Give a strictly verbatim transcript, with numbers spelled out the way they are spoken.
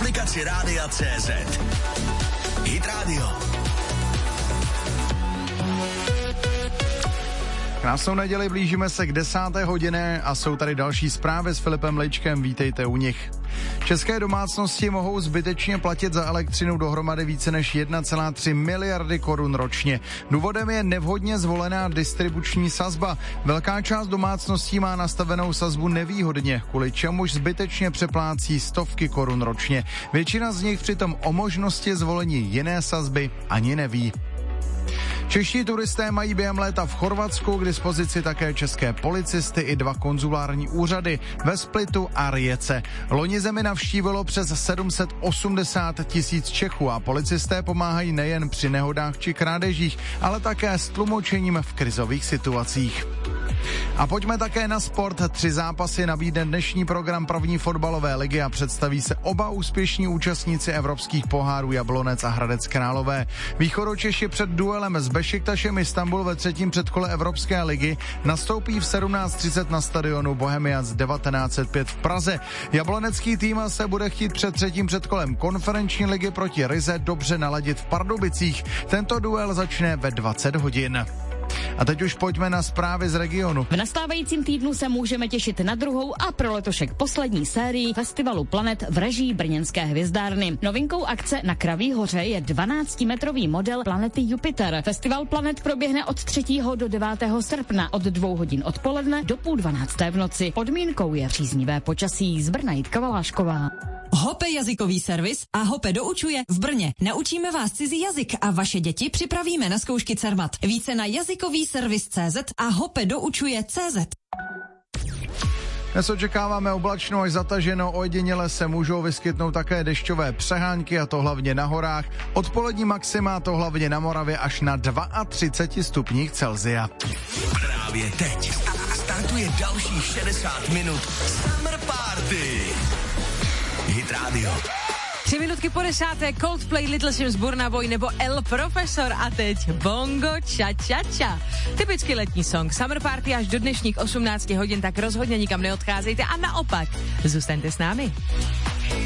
aplikaci Rádia C Z. Hit Radio. Krásnou neděli, blížíme se k desáté hodině a jsou tady další zprávy s Filipem Lejčkem, vítejte u nich. České domácnosti mohou zbytečně platit za elektřinu dohromady více než jedna celá tři miliardy korun ročně. Důvodem je nevhodně zvolená distribuční sazba. Velká část domácností má nastavenou sazbu nevýhodně, kvůli čemuž zbytečně přeplácí stovky korun ročně. Většina z nich přitom o možnosti zvolení jiné sazby ani neví. Čeští turisté mají během léta v Chorvatsku k dispozici také české policisty i dva konzulární úřady ve Splitu a Rijece. Loni zemi navštívilo přes sedm set osmdesát tisíc Čechů a policisté pomáhají nejen při nehodách či krádežích, ale také s tlumočením v krizových situacích. A pojďme také na sport. Tři zápasy nabídne dnešní program první fotbalové ligy a představí se oba úspěšní účastníci evropských pohárů Jablonec a Hradec Králové. Východočeši před duelem s Bešiktašem Istanbul ve třetím předkole Evropské ligy nastoupí v sedmnáct třicet na stadionu Bohemians devatenáct set pět v Praze. Jablonecký tým se bude chtít před třetím předkolem konferenční ligy proti Rize dobře naladit v Pardubicích. Tento duel začne ve dvacet hodin. A teď už pojďme na zprávy z regionu. V nastávajícím týdnu se můžeme těšit na druhou a pro letošek poslední sérii Festivalu Planet v režii brněnské hvězdárny. Novinkou akce na Kraví hoře je dvanáctimetrový model planety Jupiter. Festival Planet proběhne od třetího do devátého srpna od dvou hodin odpoledne do půl dvanácté v noci. Podmínkou je příznivé počasí. Z Brna Jitka Valášková. Hope jazykový servis a Hope doučuje v Brně. Naučíme vás cizí jazyk a vaše děti připravíme na zkoušky Cermat. Více na jazykový servis tečka cé zet a Hope doučuje tečka cé zet. Dnes očekáváme oblačno až zataženo, ojediněle se můžou vyskytnout také dešťové přehánky a to hlavně na horách. Odpolední maxima to hlavně na Moravě až na třicet dva stupních Celsia. Právě teď startuje další šedesát minut Summer Party. Hit Radio. Tři minutky po desáté, Coldplay, Little Sims, Burna Boy nebo El Profesor a teď Bongo Cha Cha Cha. Typicky letní song Summer Party až do dnešních osmnácti hodin, tak rozhodně nikam neodcházejte a naopak zůstaňte s námi.